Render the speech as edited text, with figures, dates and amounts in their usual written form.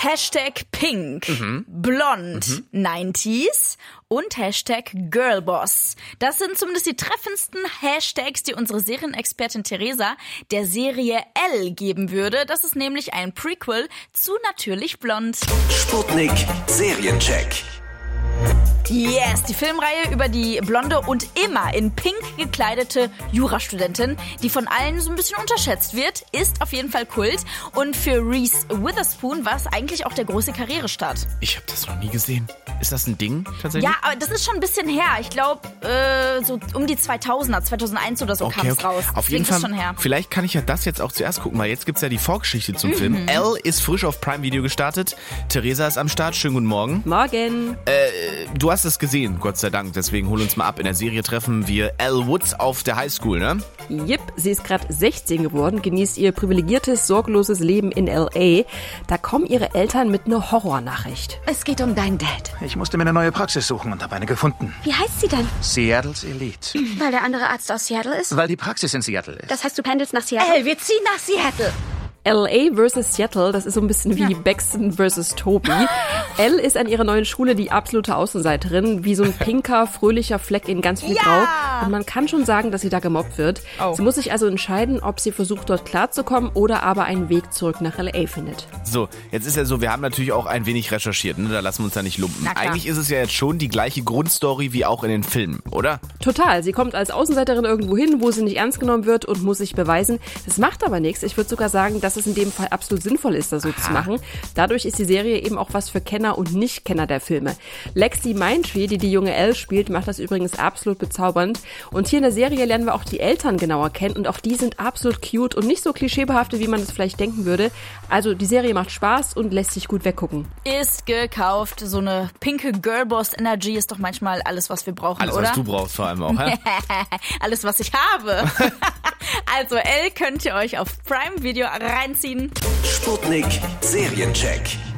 Hashtag Pink, Blond, 90s und Hashtag Girlboss. Das sind zumindest die treffendsten Hashtags, die unsere Serienexpertin Theresa der Serie Elle geben würde. Das ist nämlich ein Prequel zu Natürlich Blond. Sputnik Seriencheck. Yes, die Filmreihe über die blonde und immer in Pink gekleidete Jurastudentin, die von allen so ein bisschen unterschätzt wird, ist auf jeden Fall Kult. Und für Reese Witherspoon war es eigentlich auch der große Karrierestart. Ich habe das noch nie gesehen. Ist das ein Ding tatsächlich? Ja, aber das ist schon ein bisschen her. Ich glaube, so um die 2000er, 2001 oder so kam es raus. Auf jeden Fall, schon her. Vielleicht kann ich ja das jetzt auch zuerst gucken, weil jetzt gibt's ja die Vorgeschichte zum Film. Elle ist frisch auf Prime Video gestartet. Theresa ist am Start. Schönen guten Morgen. Morgen. Du hast es gesehen, Gott sei Dank. Deswegen hol uns mal ab. In der Serie treffen wir Elle Woods auf der Highschool, ne? Jip, sie ist gerade 16 geworden, genießt ihr privilegiertes, sorgloses Leben in L.A. Da kommen ihre Eltern mit einer Horrornachricht. Es geht um deinen Dad. Ich musste mir eine neue Praxis suchen und habe eine gefunden. Wie heißt sie denn? Seattles Elite. Weil der andere Arzt aus Seattle ist? Weil die Praxis in Seattle ist. Das heißt, du pendelst nach Seattle? Wir ziehen nach Seattle. L.A. versus Seattle, das ist so ein bisschen wie Baxton versus Toby. Elle ist an ihrer neuen Schule die absolute Außenseiterin, wie so ein pinker, fröhlicher Fleck in ganz viel Grau. Und man kann schon sagen, dass sie da gemobbt wird. Sie muss sich also entscheiden, ob sie versucht, dort klarzukommen oder aber einen Weg zurück nach L.A. findet. So, jetzt ist ja so, wir haben natürlich auch ein wenig recherchiert, ne? Da lassen wir uns ja nicht lumpen. Eigentlich ist es ja jetzt schon die gleiche Grundstory wie auch in den Filmen, oder? Total. Sie kommt als Außenseiterin irgendwo hin, wo sie nicht ernst genommen wird und muss sich beweisen. Das macht aber nichts. Ich würde sogar sagen, dass es in dem Fall absolut sinnvoll ist, das so zu machen. Dadurch ist die Serie eben auch was für Kenner und Nicht-Kenner der Filme. Lexi Mindtree, die junge Elle spielt, macht das übrigens absolut bezaubernd. Und hier in der Serie lernen wir auch die Eltern genauer kennen und auch die sind absolut cute und nicht so klischeebehaftet, wie man das vielleicht denken würde. Also die Serie macht Spaß und lässt sich gut weggucken. Ist gekauft. So eine pinke Girlboss-Energy ist doch manchmal alles, was wir brauchen, alles, oder? Was du brauchst vor allem auch, hä? Alles, was ich habe. Also Elle könnt ihr euch auf Prime Video reinziehen. Sputnik Seriencheck.